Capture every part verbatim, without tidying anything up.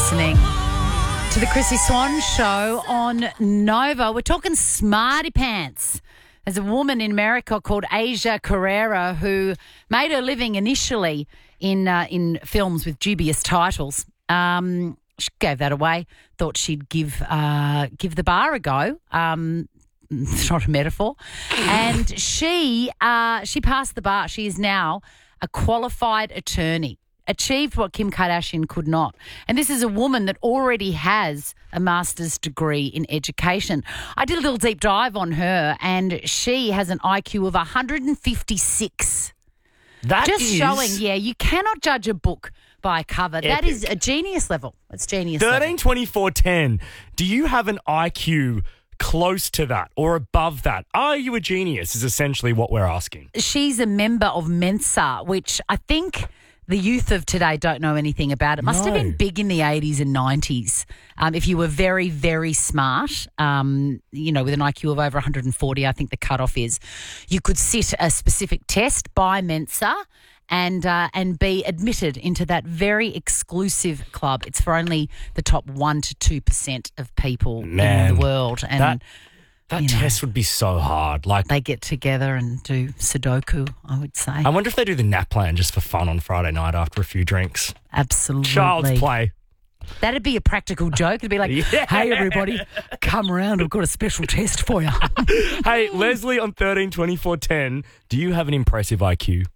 listening to the Chrissy Swan Show on Nova. We're talking smarty pants. There's a woman in America called Asia Carrera who made her living initially in uh, in films with dubious titles. Um, she gave that away. Thought she'd give uh, give the bar a go. Um, it's not a metaphor. And she uh, she passed the bar. She is now a qualified attorney. Achieved what Kim Kardashian could not. And this is a woman that already has a master's degree in education. I did a little deep dive on her and she has an I Q of one hundred fifty-six. That Just is showing, yeah, you cannot judge a book by a cover. Epic. That is a genius level. It's genius thirteen, level. twenty-four, ten. Do you have an I Q close to that or above that? Are you a genius is essentially what we're asking. She's a member of Mensa, which I think the youth of today don't know anything about. It must No. have been big in the eighties and nineties. Um, if you were very, very smart, um, you know, with an I Q of over one hundred forty, I think the cutoff is, you could sit a specific test by Mensa and uh, and be admitted into that very exclusive club. It's for only the top one to two percent of people Man, in the world. And that that you know, test would be so hard. Like, they get together and do Sudoku, I would say. I wonder if they do the nap plan just for fun on Friday night after a few drinks. Absolutely. Child's play. That'd be a practical joke. It'd be like, Yeah. hey, everybody, come around. I've got a special test for you. Hey, Leslie on thirteen, twenty-four, ten, do you have an impressive I Q?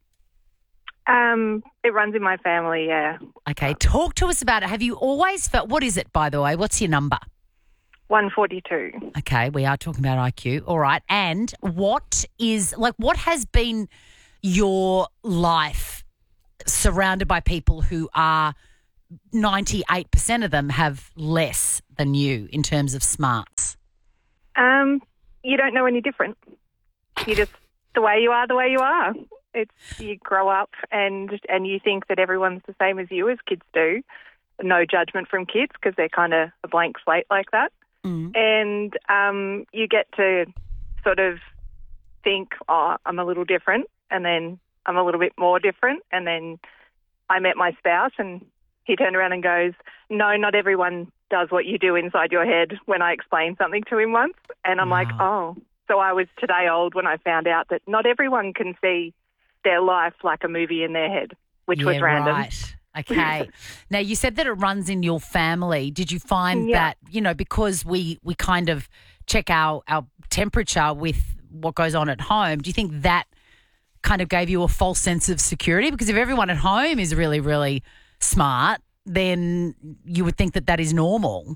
Um, it runs in my family, yeah. Okay, talk to us about it. Have you always felt, what is it, by the way? What's your number? one forty-two. Okay, we are talking about I Q. All right. And what is, like, what has been your life surrounded by people who are ninety-eight percent of them have less than you in terms of smarts? Um, you don't know any different. You just, the way you are, the way you are. It's, you grow up and, and you think that everyone's the same as you, as kids do. No judgment from kids because they're kind of a blank slate like that. Mm. And um, you get to sort of think, oh, I'm a little different, and then I'm a little bit more different. And then I met my spouse and he turned around and goes, no, not everyone does what you do inside your head, when I explained something to him once. And I'm Wow. like, oh. So I was today old when I found out that not everyone can see their life like a movie in their head, which yeah, was random. Right. Okay. Now, you said that it runs in your family. Did you find Yeah. that, you know, because we, we kind of check our, our temperature with what goes on at home, do you think that kind of gave you a false sense of security? Because if everyone at home is really, really smart, then you would think that that is normal.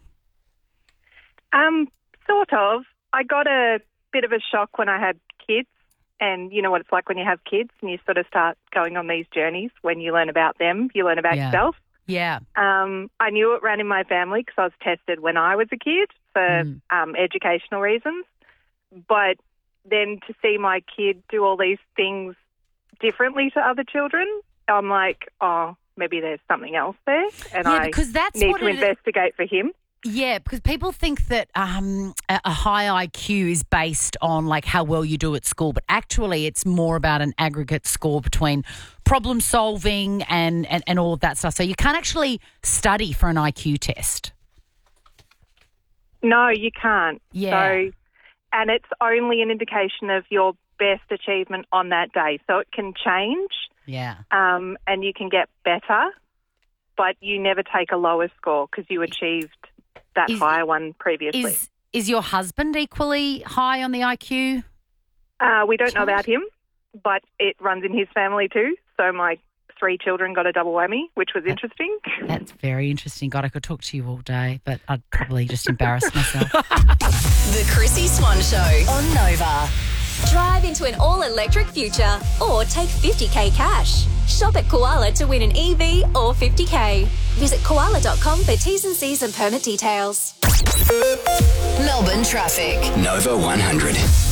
Um, sort of. I got a bit of a shock when I had kids, and you know what it's like when you have kids and you sort of start going on these journeys. When you learn about them, you learn about Yeah. yourself. Yeah. Um, I knew it ran in my family because I was tested when I was a kid for Mm. um, educational reasons. But then to see my kid do all these things differently to other children, I'm like, oh, maybe there's something else there, and Yeah, I because that's need what to it- investigate for him. Yeah, because people think that um, a a high I Q is based on like how well you do at school, but actually it's more about an aggregate score between problem solving and, and, and all of that stuff. So you can't actually study for an I Q test. No, you can't. Yeah. So, and it's only an indication of your best achievement on that day. So it can change, Yeah. um, and you can get better, but you never take a lower score because you achieved that Is- higher one previously. Is is your husband equally high on the I Q? uh, we don't know about him, but it runs in his family too. So my three children got a double whammy, which was interesting. That's very interesting. God, I could talk to you all day, but I'd probably just embarrass myself. The Chrissy Swan Show on Nova. Drive into an all-electric future or take fifty K cash. Shop at Koala to win an E V or fifty K. Visit koala dot com for T's and C's and permit details. Melbourne traffic. Nova one hundred.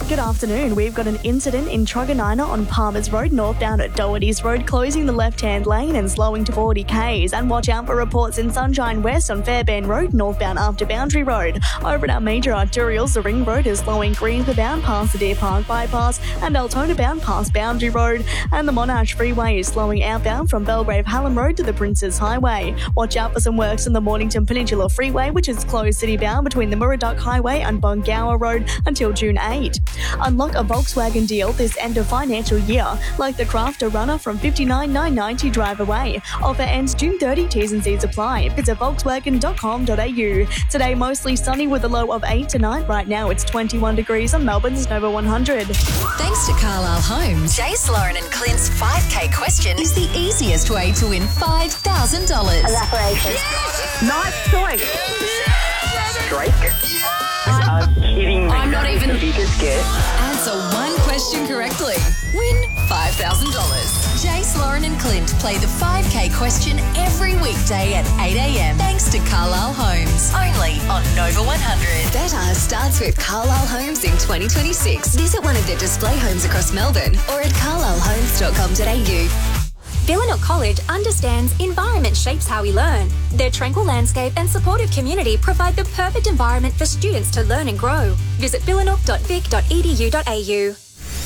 Good afternoon. We've got an incident in Truganina on Palmers Road, northbound at Doherty's Road, closing the left-hand lane and slowing to forty kays. And watch out for reports in Sunshine West on Fairbairn Road, northbound after Boundary Road. Over at our major arterials, the Ring Road is slowing Greensboro bound past the Deer Park bypass and Altona bound past Boundary Road. And the Monash Freeway is slowing outbound from Belgrave Hallam Road to the Princes Highway. Watch out for some works on the Mornington Peninsula Freeway, which is closed city bound between the Murray-Duck Highway and Bungower Road until June eighth. Unlock a Volkswagen deal this end of financial year, like the Crafter Runner from fifty-nine thousand nine hundred ninety dollars drive away. Offer ends June thirtieth, T's and C's apply. Visit volkswagen dot com dot a u. Today mostly sunny with a low of eight tonight. Right now it's twenty-one degrees on Melbourne's Nova one hundred. Thanks to Carlisle Homes, Jace, Lauren and Clint's five K question is the easiest way to win five thousand dollars. Evaporation. Yes! Nice choice. Drake. I'm kidding me. I'm not even- The biggest get. Answer one question correctly. Win five thousand dollars. Jace, Lauren and Clint play the five K question every weekday at eight a.m. thanks to Carlisle Homes. Only on Nova one hundred. Better starts with Carlisle Homes in twenty twenty-six. Visit one of their display homes across Melbourne or at carlisle homes dot com dot a u. Billanook College understands environment shapes how we learn. Their tranquil landscape and supportive community provide the perfect environment for students to learn and grow. Visit billanook dot vic dot e d u dot a u.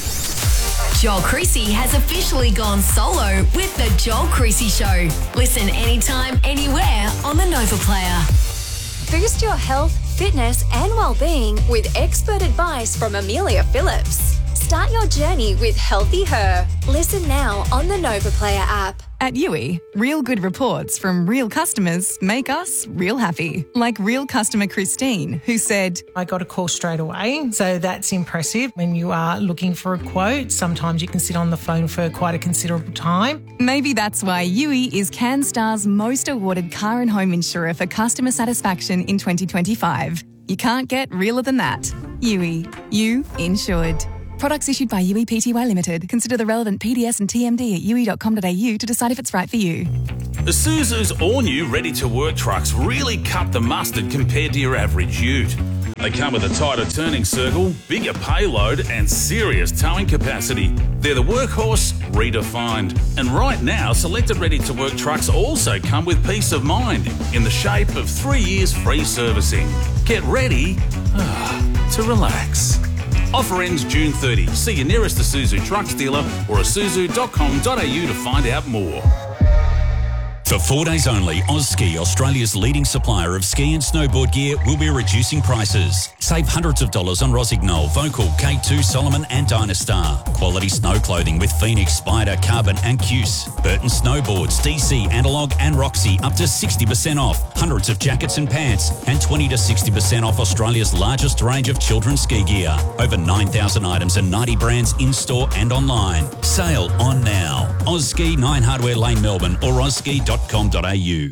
Joel Creasy has officially gone solo with The Joel Creasy Show. Listen anytime, anywhere on the Nova Player. Boost your health, fitness and well-being with expert advice from Amelia Phillips. Start your journey with Healthy Her. Listen now on the Nova Player app. At U I, real good reports from real customers make us real happy. Like real customer Christine, who said, I got a call straight away, so that's impressive. When you are looking for a quote, sometimes you can sit on the phone for quite a considerable time. maybe that's why U I is CanStar's most awarded car and home insurer for customer satisfaction in twenty twenty-five. You can't get realer than that. U I, you insured. Products issued by U I Pty Limited. Consider the relevant P D S and T M D at u i dot com dot a u to decide if it's right for you. Isuzu's all-new ready-to-work trucks really cut the mustard compared to your average ute. They come with a tighter turning circle, bigger payload and serious towing capacity. They're the workhorse redefined. And right now, selected ready-to-work trucks also come with peace of mind in the shape of three years free servicing. Get ready ah, to relax. Offer ends June thirtieth. See your nearest Isuzu trucks dealer or isuzu dot com dot a u to find out more. For four days only, Ozski, Australia's leading supplier of ski and snowboard gear, will be reducing prices. Save hundreds of dollars on Rossignol, Vocal, K two, Solomon and Dynastar. Quality snow clothing with Phoenix, Spider, Carbon and Cuse. Burton Snowboards, D C, Analog and Roxy up to sixty percent off. Hundreds of jackets and pants and twenty to sixty percent off Australia's largest range of children's ski gear. Over nine thousand items and ninety brands in-store and online. Sale on now. Ozski, nine Hardware Lane, Melbourne or ozski dot com dot a u.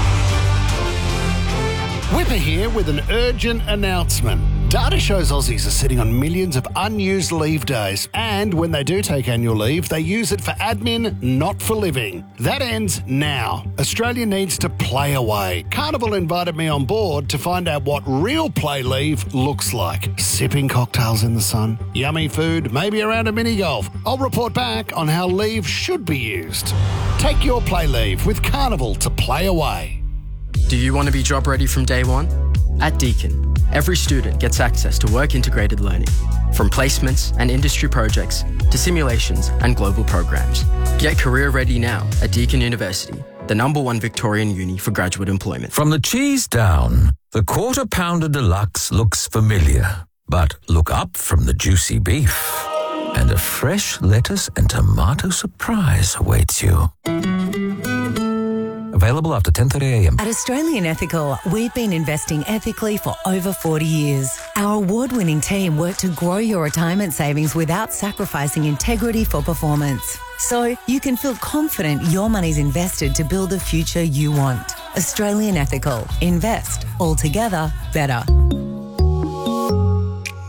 Whipper here with an urgent announcement. Data shows Aussies are sitting on millions of unused leave days, and when they do take annual leave, they use it for admin, not for living. That ends now. Australia needs to play away. Carnival invited me on board to find out what real play leave looks like. Sipping cocktails in the sun, yummy food, maybe around a mini golf. I'll report back on how leave should be used. Take your play leave with Carnival to play away. Do you want to be job ready from day one? At Deakin, every student gets access to work-integrated learning, from placements and industry projects to simulations and global programs. Get career ready now at Deakin University, the number one Victorian uni for graduate employment. From the cheese down, the Quarter Pounder Deluxe looks familiar. But look up from the juicy beef, and a fresh lettuce and tomato surprise awaits you. Available after ten thirty a m. At Australian Ethical, we've been investing ethically for over forty years. Our award-winning team work to grow your retirement savings without sacrificing integrity for performance. So you can feel confident your money's invested to build the future you want. Australian Ethical. Invest altogether better.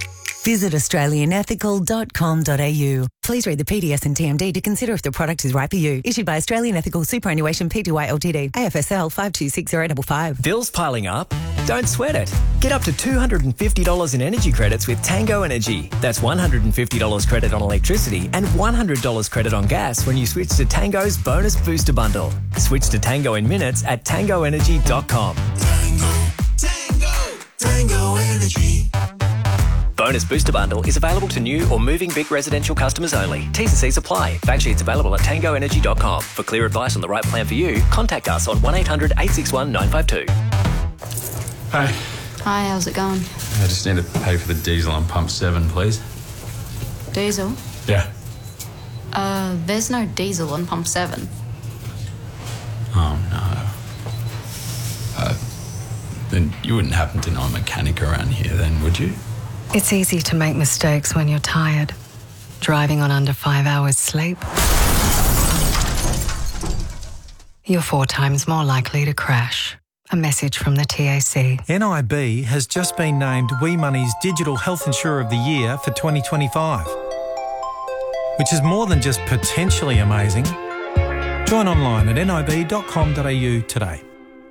Visit australian ethical dot com dot a u. Please read the P D S and T M D to consider if the product is right for you. Issued by Australian Ethical Superannuation Pty Ltd. A F S L five two six zero five five. Bills piling up? Don't sweat it. Get up to two hundred fifty dollars in energy credits with Tango Energy. That's one hundred fifty dollars credit on electricity and one hundred dollars credit on gas when you switch to Tango's Bonus Booster Bundle. Switch to Tango in minutes at tango energy dot com. Tango, Tango, Tango Energy. Bonus Booster Bundle is available to new or moving Vic residential customers only. T's and C's apply. Fact sheets available at tango energy dot com. For clear advice on the right plan for you, contact us on one eight hundred eight six one nine five two. Hey. Hi, how's it going? I just need to pay for the diesel on pump seven, please. Diesel? Yeah. Uh, there's no diesel on pump seven. Oh, no. Uh, then you wouldn't happen to know a mechanic around here then, would you? It's easy to make mistakes when you're tired. Driving on under five hours sleep. You're four times more likely to crash. A message from the T A C. N I B has just been named Wee Money's Digital Health Insurer of the Year for twenty twenty-five, which is more than just potentially amazing. Join online at nib dot com dot a u today.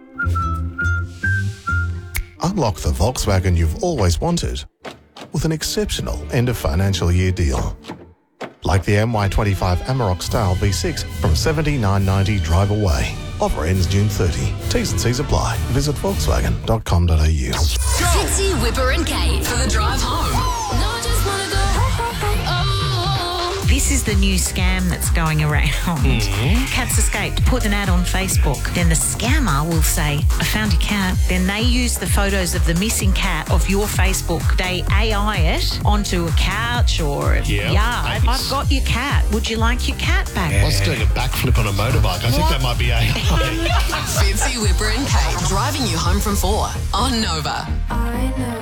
Unlock the Volkswagen you've always wanted with an exceptional end of financial year deal. Like the M Y twenty-five Amarok Style V six from seventy-nine ninety drive away. Offer ends June thirtieth. T's and C's apply. Visit volkswagen dot com dot a u. Fitzy, Whipper and Kate for the drive home. No, I just wanna go. Oh. This is the new scam that's going around. Mm-hmm. Cats escaped. Put an ad on Facebook. Then the scammer will say, I found your cat. Then they use the photos of the missing cat off your Facebook. They A I it onto a couch or a Yeah, yard. nice. I've got your cat. Would you like your cat back? I was doing a backflip on a motorbike. I think that might be A I. Fitzy, Whipper and Kate driving you home from four on Nova.